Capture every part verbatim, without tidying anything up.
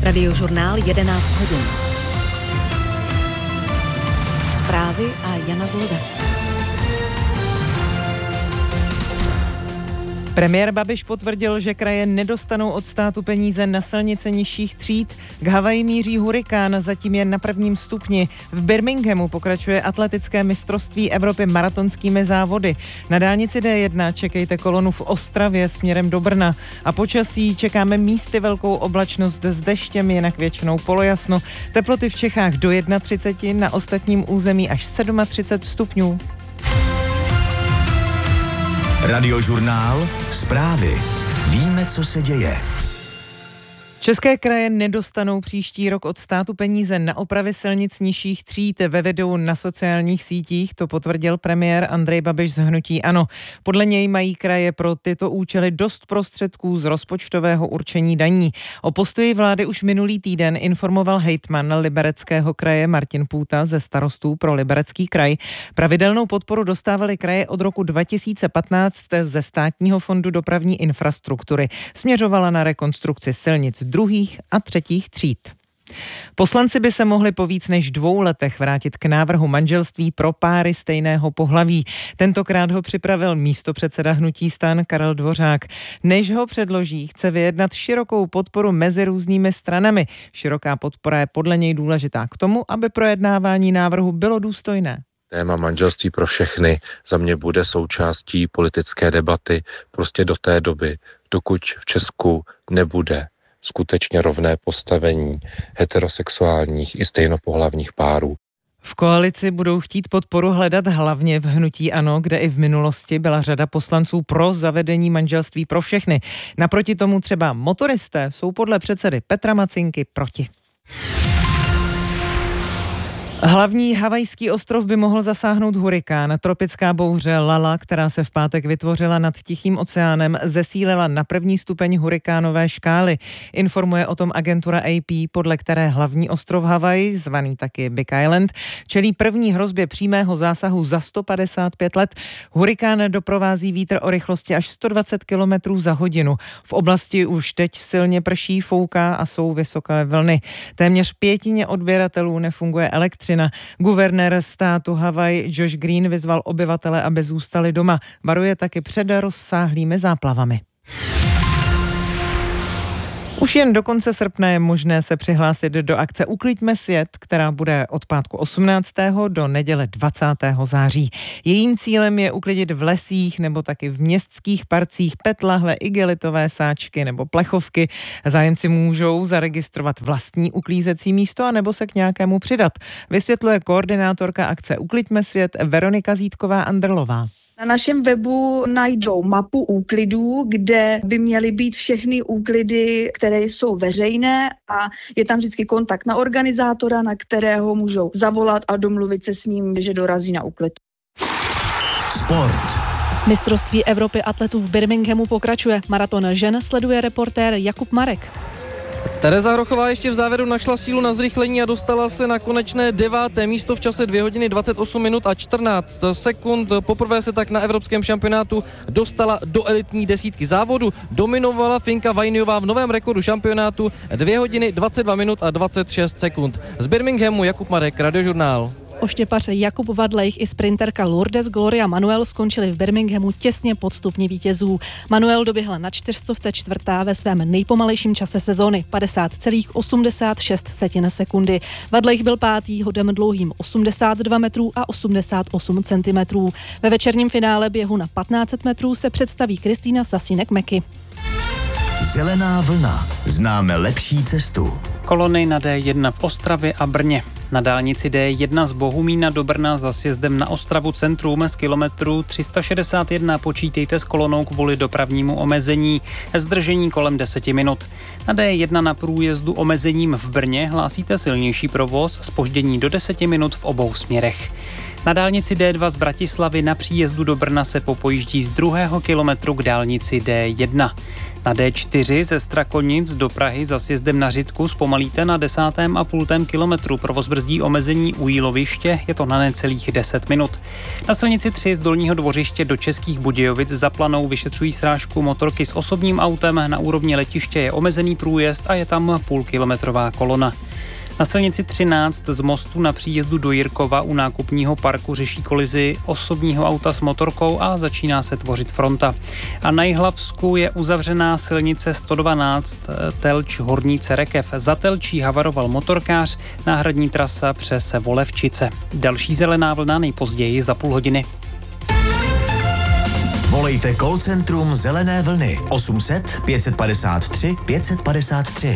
Radiožurnál jedenáct hodin. Zprávy a Jana Golda. Premiér Babiš potvrdil, že kraje nedostanou od státu peníze na silnice nižších tříd. K Havaji míří hurikán, zatím je na prvním stupni. V Birminghamu pokračuje atletické mistrovství Evropy maratonskými závody. Na dálnici D jedna čekejte kolonu v Ostravě směrem do Brna. A počasí čekáme místy velkou oblačnost s deštěm, jinak většinou polojasno. Teploty v Čechách do třicet jedna, na ostatním území až třicet sedm stupňů. Radiožurnál, zprávy. Víme, co se děje. České kraje nedostanou příští rok od státu peníze na opravy silnic nižších tříd. Ve videu na sociálních sítích to potvrdil premiér Andrej Babiš z hnutí ANO. Podle něj mají kraje pro tyto účely dost prostředků z rozpočtového určení daní. O postoji vlády už minulý týden informoval hejtman Libereckého kraje Martin Půta ze Starostů pro Liberecký kraj. Pravidelnou podporu dostávaly kraje od roku dva tisíce patnáct ze Státního fondu dopravní infrastruktury. Směřovala na rekonstrukci silnic druhých a třetích tříd. Poslanci by se mohli po víc než dvou letech vrátit k návrhu manželství pro páry stejného pohlaví. Tentokrát ho připravil místopředseda hnutí STAN Karel Dvořák. Než ho předloží, chce vyjednat širokou podporu mezi různými stranami. Široká podpora je podle něj důležitá k tomu, aby projednávání návrhu bylo důstojné. Téma manželství pro všechny za mě bude součástí politické debaty prostě do té doby, dokud v Česku nebude skutečně rovné postavení heterosexuálních i stejnopohlavních párů. V koalici budou chtít podporu hledat hlavně v hnutí ANO, kde i v minulosti byla řada poslanců pro zavedení manželství pro všechny. Naproti tomu třeba motoristé jsou podle předsedy Petra Macinky proti. Hlavní havajský ostrov by mohl zasáhnout hurikán. Tropická bouře Lala, která se v pátek vytvořila nad Tichým oceánem, zesílila na první stupeň hurikánové škály. Informuje o tom agentura A P, podle které hlavní ostrov Havaj, zvaný taky Big Island, čelí první hrozbě přímého zásahu za sto padesát pět let. Hurikán doprovází vítr o rychlosti až sto dvacet kilometrů za hodinu. V oblasti už teď silně prší, fouká a jsou vysoké vlny. Téměř pětině odběratelů nefunguje elektřina. Guvernér státu Havaj Josh Green vyzval obyvatele, aby zůstali doma. Varuje taky před rozsáhlými záplavami. Už jen do konce srpna je možné se přihlásit do akce Ukliďme svět, která bude od pátku osmnáctého do neděle dvacátého září. Jejím cílem je uklidit v lesích nebo taky v městských parcích pet, lahle, igelitové sáčky nebo plechovky. Zájemci můžou zaregistrovat vlastní uklízecí místo a nebo se k nějakému přidat. Vysvětluje koordinátorka akce Ukliďme svět Veronika Zítková-Andrlová. Na našem webu najdou mapu úklidů, kde by měly být všechny úklidy, které jsou veřejné a je tam vždycky kontakt na organizátora, na kterého můžou zavolat a domluvit se s ním, že dorazí na úklid. Sport. Mistrovství Evropy atletů v Birminghamu pokračuje. Maraton žen sleduje reportér Jakub Marek. Tereza Hrochová ještě v závěru našla sílu na zrychlení a dostala se na konečné deváté místo v čase dvě hodiny dvacet osm minut a čtrnáct sekund. Poprvé se tak na evropském šampionátu dostala do elitní desítky závodu. Dominovala Finka Vainiová v novém rekordu šampionátu dvě hodiny dvacet dva minut a dvacet šest sekund. Z Birminghamu Jakub Marek, Radiožurnál. Oštěpař Jakub Vadlejch i sprinterka Lourdes Gloria Manuel skončili v Birminghamu těsně pod stupni vítězů. Manuel doběhla na čtyřstovce čtvrtá ve svém nejpomalejším čase sezóny padesát celá osmdesát šest sekundy. Vadlejch byl pátý hodem dlouhým osmdesát dva metrů a osmdesát osm centimetrů. Ve večerním finále běhu na patnáct set metrů se představí Kristýna Sasinek-Meky. Zelená vlna. Známe lepší cestu. Kolony na D jedna v Ostravě a Brně. Na dálnici D jedna z Bohumína do Brna za sjezdem na Ostravu centrum z kilometru tři sta šedesát jedna počítejte s kolonou kvůli dopravnímu omezení. Zdržení kolem deseti minut. Na D jedna na průjezdu omezením v Brně hlásíte silnější provoz, zpoždění do deseti minut v obou směrech. Na dálnici D dva z Bratislavy na příjezdu do Brna se popojíždí z druhého kilometru k dálnici D jedna. Na D čtyři ze Strakonic do Prahy za sjezdem na Řitku zpomalíte na desátém a půltém kilometru. Provoz brzdí omezení u Jíloviště, je to na necelých deset minut. Na silnici tři z Dolního Dvořiště do Českých Budějovic za Planou vyšetřují srážku motorky s osobním autem. Na úrovni letiště je omezený průjezd a je tam půlkilometrová kolona. Na silnici třináct z mostu na příjezdu do Jirkova u nákupního parku řeší kolizi osobního auta s motorkou a začíná se tvořit fronta. A na Jihlavsku je uzavřená silnice sto dvanáct Telč Horní Cerekev. Za Telčí havaroval motorkář, náhradní trasa přes Volevčice. Další zelená vlna nejpozději za půl hodiny. Volejte call centrum Zelené vlny osm set pět padesát tři pět padesát tři.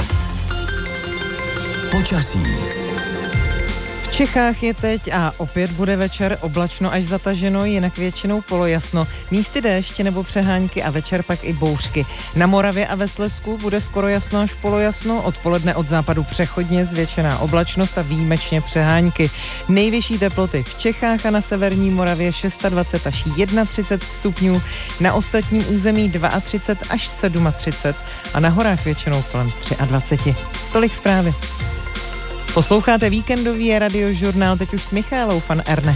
Počasí. V Čechách je teď a opět bude večer oblačno až zataženo, jinak většinou polojasno. Místy déšť nebo přehánky a večer pak i bouřky. Na Moravě a ve Slezsku bude skoro jasno až polojasno, odpoledne od západu přechodně zvětšená oblačnost a výjimečně přehánky. Nejvyšší teploty v Čechách a na severní Moravě dvacet šest až třicet jedna stupňů, na ostatním území třicet dva až třicet sedm a na horách většinou kolem dvacet tři. Tolik zprávy. Posloucháte víkendový radiožurnál teď už s Michaelou van Erne.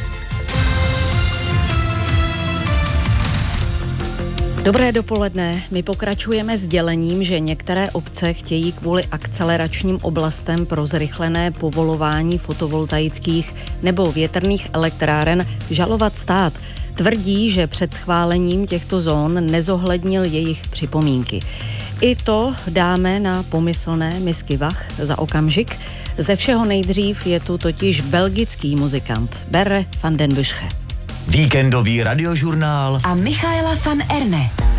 Dobré dopoledne. My pokračujeme s dělením, že některé obce chtějí kvůli akceleračním oblastem pro zrychlené povolování fotovoltaických nebo větrných elektráren žalovat stát. Tvrdí, že před schválením těchto zón nezohlednil jejich připomínky. I to dáme na pomyslné misky vah za okamžik. Ze všeho nejdřív je tu totiž belgický muzikant Berre van den Bussche. Víkendový radiožurnál a Michaela van Erne.